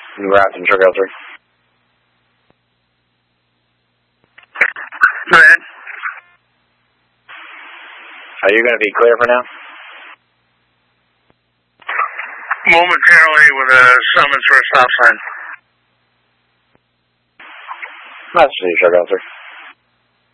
Grafton, Sugar 3. Go ahead. Are you going to be clear for now? Momentarily with a summons for a stop sign. That's Sugar 3.